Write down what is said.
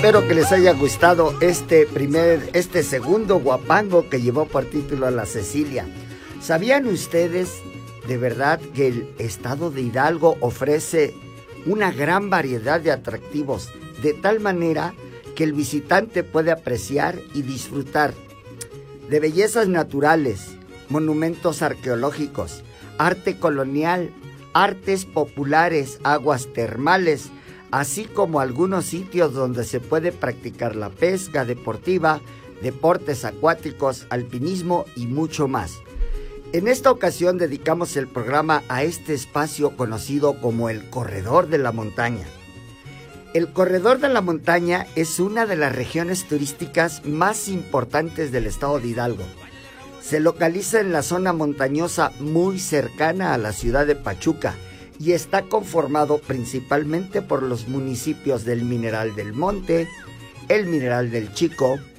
Espero que les haya gustado este segundo guapango que llevó por título a La Cecilia. ¿Sabían ustedes de verdad que el estado de Hidalgo ofrece una gran variedad de atractivos, de tal manera que el visitante puede apreciar y disfrutar de bellezas naturales, monumentos arqueológicos, arte colonial, artes populares, aguas termales, así como algunos sitios donde se puede practicar la pesca deportiva, deportes acuáticos, alpinismo y mucho más? En esta ocasión dedicamos el programa a este espacio conocido como el Corredor de la Montaña. El Corredor de la Montaña es una de las regiones turísticas más importantes del estado de Hidalgo. Se localiza en la zona montañosa muy cercana a la ciudad de Pachuca y está conformado principalmente por los municipios del Mineral del Monte, el Mineral del Chico,